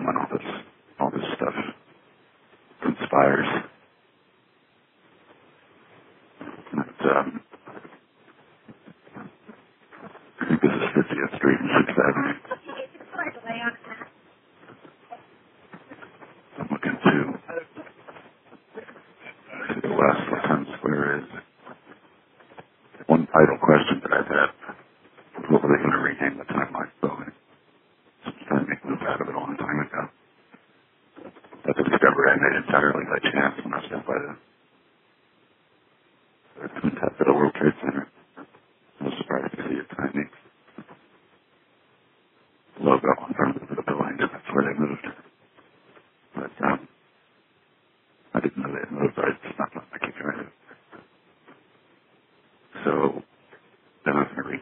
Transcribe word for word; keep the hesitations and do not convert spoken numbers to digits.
when all this all this stuff conspires. But, um, I think this is fiftieth Street and sixth Avenue. I'm looking to, to the west where Times Square is. One idle question that I've had, what were they going to rename the Timeline building? Trying to make a move out of it a long time ago. That's a discovery I made entirely by chance when I stopped by the, the top of the World Trade Center. I was surprised to see a tiny logo in front of the building. That's where they moved. But um, I didn't know they had moved. I just not I keep trying to. So then I was going to read